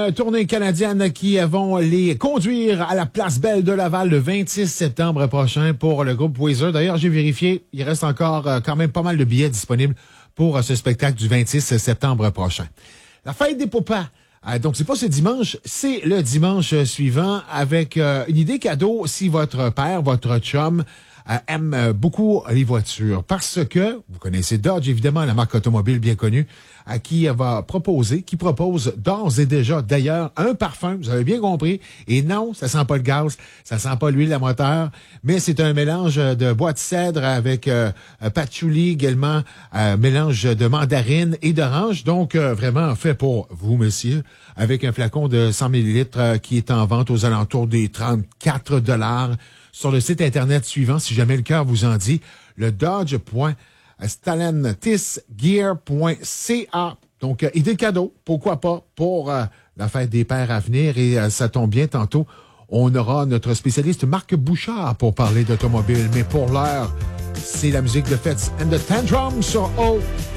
Tournée canadienne qui vont les conduire à la Place Belle de Laval le 26 septembre prochain pour le groupe Weezer. D'ailleurs, j'ai vérifié, il reste encore quand même pas mal de billets disponibles pour ce spectacle du 26 septembre prochain. La fête des papas. Donc, c'est pas ce dimanche, c'est le dimanche suivant avec une idée cadeau si votre père, votre chum aime beaucoup les voitures. Parce que, vous connaissez Dodge, évidemment, la marque automobile bien connue, qui propose d'ores et déjà, d'ailleurs, un parfum, vous avez bien compris. Et non, ça sent pas le gaz, ça sent pas l'huile à moteur, mais c'est un mélange de bois de cèdre avec patchouli également, mélange de mandarine et d'orange. Donc, vraiment fait pour vous, monsieur, avec un flacon de 100 millilitres qui est en vente aux alentours des 34 $ sur le site Internet suivant, si jamais le cœur vous en dit, le dodge.stellantisgear.ca. Donc, idée de cadeau, pourquoi pas, pour la fête des pères à venir. Et ça tombe bien, tantôt, on aura notre spécialiste Marc Bouchard pour parler d'automobile. Mais pour l'heure, c'est la musique de Fats and the Tantrum sur O.